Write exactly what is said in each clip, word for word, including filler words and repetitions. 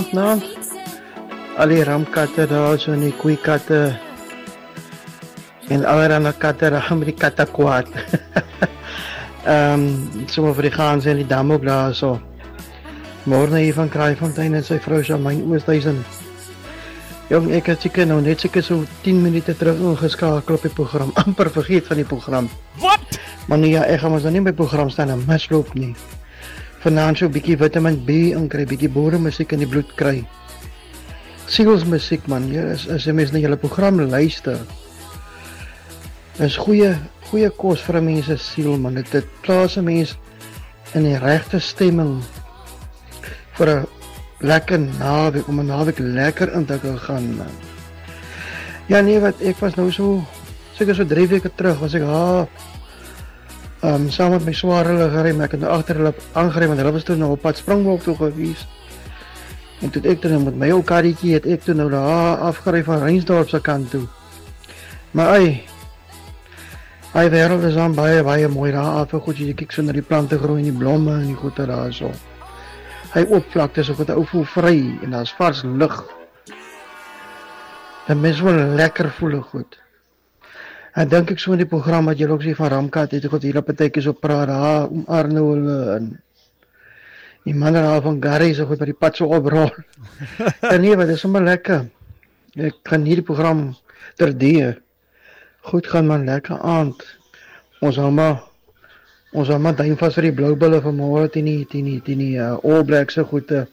Nou, al die ramkatte daar, so en die koeikatte en allerhande katte, raam met die katte kwaad. Ehm, um, sommige vir die gaans en die dam ook daar, so. Morgen hier van Kraaifontein en sy vrou Charmaine Oosthuizen. Jong, ek het seker nou net seker so tien minute terug ingeskakel op die program, amper vergeet van die program. Wat? Maar nee, ja, ek gaan ons nou nie by die program staan en misloop nie. Vanaand so 'n bietjie Vitamin B inkry, bietjie boeremusiek in die bloed kry. Sielsmusiek man, ja, as as jy mens na julle program luister. Dis goeie goeie kos vir 'n mens se siel man. Dit dit plaas 'n mens in die regte stemming vir 'n lekker naweek, om 'n naweek lekker in te kan gaan man. Ja nee, wat ek was nou so seker so drie weke terug was ek ha Um, saam met my swaar hulle gery, maar ek het nou agter hulle aangery, want hulle was toe nou op pad Springbok toe gewees. En toe ek toe nou met my ou karretjie het ek toe nou daar afgery van Reinsdorp se kant toe. Maar ai, hy wêreld is aan baie, baie mooi daar af, goed, jy kyk so na die plante groei en die blomme en die goede daar so. Hy opvlakte so goed, ou voel vry en daar's vars lug. En mens wil lekker voel goed. En dink ek so in die program wat jy ook sê van Ramkat, het ek het hele partytjies op praat, ha, om Arno hulle en die manne daar van Gary so goed by die pad so oprol. En nee, wat is sommer lekker. Ek kan hierdie program terdee. Goed gaan man, lekker aand. Ons hou maar ons hou maar duim vas vir die blou bulle van môre teen die teen die teen die uh, All Blacks se goede.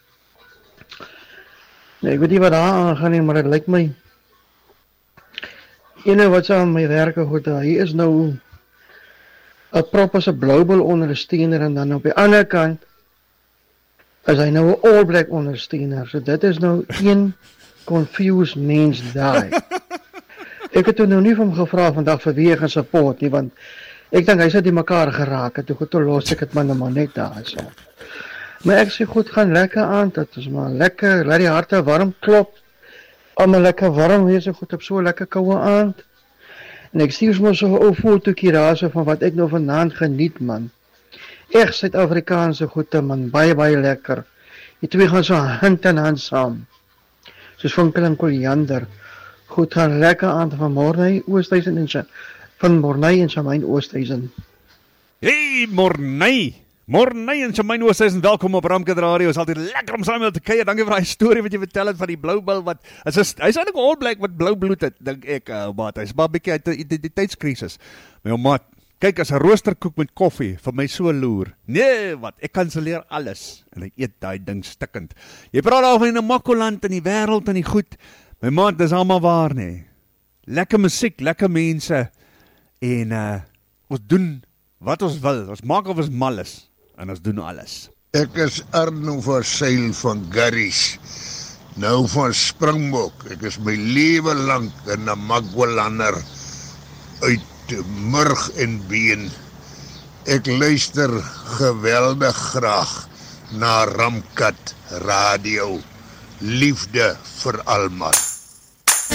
Nee, ek weet nie wat daar aangaan nie, maar dit lyk my ene wat so aan my werke goed, hy is nou 'n prop as 'n blou bul ondersteuner en dan op die ander kant is hy nou 'n All Black ondersteuner. So dit is nou een confused mens daai. Ek het nou nie van hom gevra vandag vir wie hy gaan support nie, want ek dink hy sit die mekaar geraak het. Toe goed toe los ek dit man maar net daar so. Maar ek sê goed gaan lekker aan, dit is maar lekker, laat die harte warm klop. Om 'n lekker warm wees so goed op so 'n lekker koue aand. En ek stuur mos so 'n ou fotootjie daar so van wat ek nou vanaand geniet man. Echt Suid-Afrikaanse goede man, baie baie lekker. Die twee gaan so hand in hand saam. Soos vinkel en koriander. Goed gaan lekker aan van Morney Oosthuizen en van Morney en Charmaine Oosthuizen. Hey Morney. Morney en Charmaine Oosthuizen, welkom op Ramkat Radio. Is altyd lekker om saam met te kuier. Dankie vir daai storie wat jy vertel het van die blou bil wat is is hy's eintlik All Black wat blou bloed het, dink ek, uh, maat. Hy's maar 'n bietjie uit 'n identiteitskrisis. My ou maat, kyk as 'n roosterkoek met koffie vir my so loer. Nee, wat? Ek kanselleer alles en ek eet daai ding stikkend. Jy praat daar van 'n Namakoland in die wêreld en die goed. My maat, dis almal waar nê. Lekker musiek, lekker mense en uh ons doen wat ons wil. Ons maak of ons mal is. En ons doen alles. Ek is Arno van Seil van Garries. Nou van Springbok. Ek is my lewe lank 'n Namakwalander uit murg en been. Ek luister geweldig graag na Ramkat Radio. Liefde vir almal.